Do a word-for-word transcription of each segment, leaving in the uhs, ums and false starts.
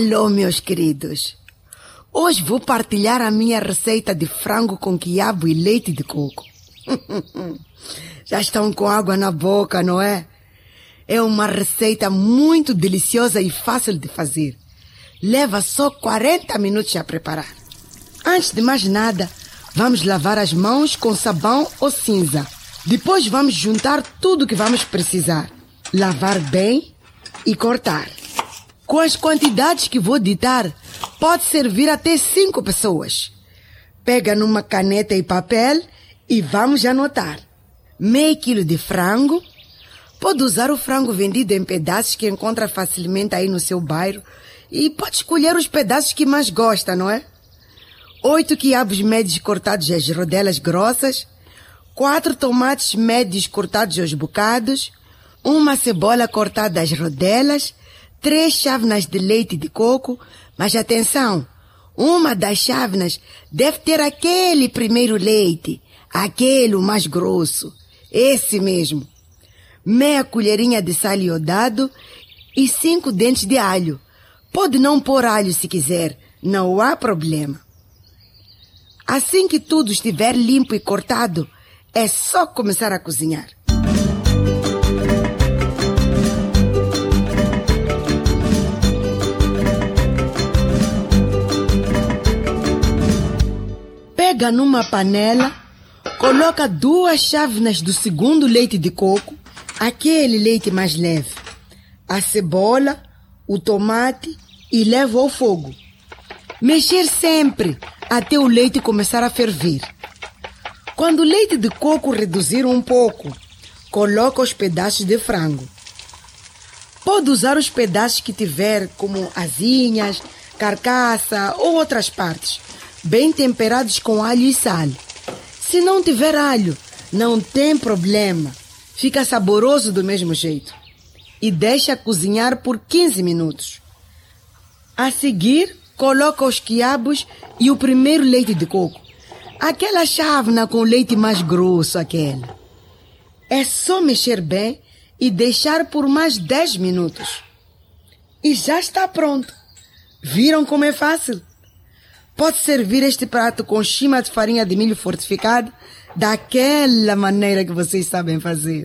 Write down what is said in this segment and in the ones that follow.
Alô, meus queridos. Hoje vou partilhar a minha receita de frango com quiabo e leite de coco. Já estão com água na boca, não é? É uma receita muito deliciosa e fácil de fazer. Leva só quarenta minutos a preparar. Antes de mais nada, vamos lavar as mãos com sabão ou cinza. Depois vamos juntar tudo que vamos precisar. Lavar bem e cortar. Com as quantidades que vou ditar, pode servir até cinco pessoas. Pega numa caneta e papel e vamos anotar. Meio quilo de frango. Pode usar o frango vendido em pedaços que encontra facilmente aí no seu bairro. E pode escolher os pedaços que mais gosta, não é? Oito quiabos médios cortados às rodelas grossas. Quatro tomates médios cortados aos bocados. Uma cebola cortada às rodelas. Três chávenas de leite de coco. Mas atenção, uma das chávenas deve ter aquele primeiro leite. Aquele o mais grosso. Esse mesmo. Meia colherinha de sal iodado e cinco dentes de alho. Pode não pôr alho se quiser, não há problema. Assim que tudo estiver limpo e cortado, é só começar a cozinhar. Pega numa panela, coloca duas chávenas do segundo leite de coco, aquele leite mais leve, a cebola, o tomate e leva ao fogo. Mexer sempre até o leite começar a ferver. Quando o leite de coco reduzir um pouco, coloca os pedaços de frango. Pode usar os pedaços que tiver, como asinhas, carcaça ou outras partes, bem temperados com alho e sal. Se não tiver alho, não tem problema. Fica saboroso do mesmo jeito. E deixa cozinhar por quinze minutos. A seguir, coloca os quiabos e o primeiro leite de coco. Aquela chávena com leite mais grosso, aquela. É só mexer bem e deixar por mais dez minutos. E já está pronto. Viram como é fácil? Pode servir este prato com chima de farinha de milho fortificado daquela maneira que vocês sabem fazer.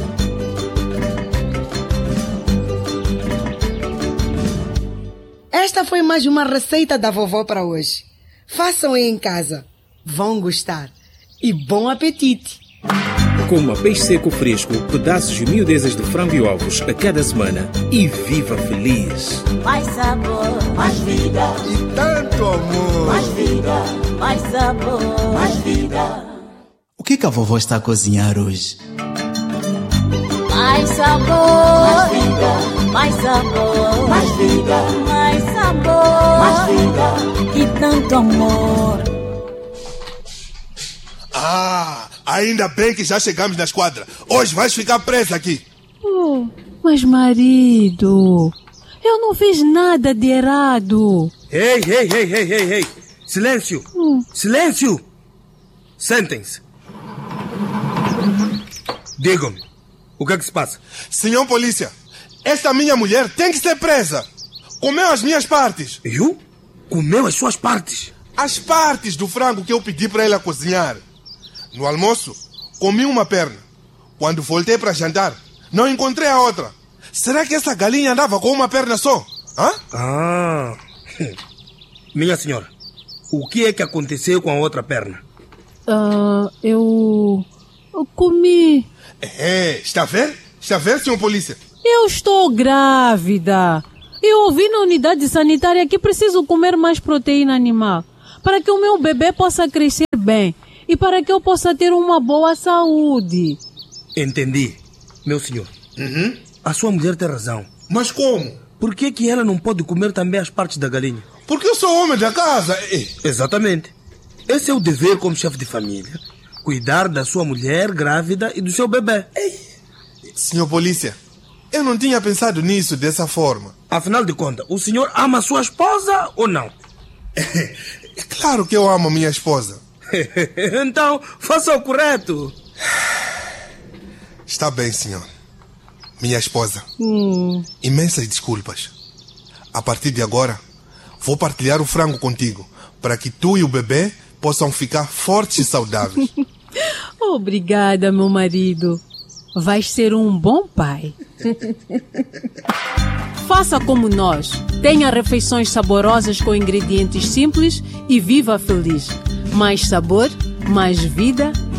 Esta foi mais uma receita da vovó para hoje. Façam aí em casa. Vão gostar. E bom apetite! Coma peixe seco fresco, pedaços e miudezas de frango e ovos a cada semana e viva feliz! Mais sabor, mais vida. E tanto amor. Mais vida, mais sabor, mais vida. O que que a vovó está a cozinhar hoje? Mais sabor, mais vida, mais sabor, mais vida, mais sabor, mais vida e tanto amor. Ah, ainda bem que já chegamos na esquadra. Hoje vais ficar presa aqui. Oh, mas marido, eu não fiz nada de errado. Ei, ei, ei, ei, ei, ei. Silêncio, Hum. silêncio. Sentem-se. Digam-me, o que é que se passa? Senhor polícia, esta minha mulher tem que ser presa. Comeu as minhas partes. Eu? Comeu as suas partes? As partes do frango que eu pedi para ela cozinhar. No almoço, comi uma perna. Quando voltei para jantar, não encontrei a outra. Será que essa galinha andava com uma perna só? Hã? Ah. Minha senhora, o que é que aconteceu com a outra perna? Ah, eu... eu comi. É, está a ver? Está a ver, senhor polícia? Eu estou grávida. Eu ouvi na unidade sanitária que preciso comer mais proteína animal para que o meu bebê possa crescer bem e para que eu possa ter uma boa saúde. Entendi, meu senhor. Uhum. A sua mulher tem razão. Mas como? Por que que ela não pode comer também as partes da galinha? Porque eu sou homem da casa. Ei. Exatamente. Esse é o dever como chefe de família. Cuidar da sua mulher grávida e do seu bebê. Ei. Senhor polícia, eu não tinha pensado nisso dessa forma. Afinal de contas, o senhor ama a sua esposa ou não? É claro que eu amo minha esposa. Então, faça o correto. Está bem, senhor. Minha esposa. Hum. Imensas desculpas. A partir de agora, vou partilhar o frango contigo, para que tu e o bebê possam ficar fortes e saudáveis. Obrigada, meu marido. Vais ser um bom pai. Faça como nós. Tenha refeições saborosas com ingredientes simples e viva feliz. Mais sabor, mais vida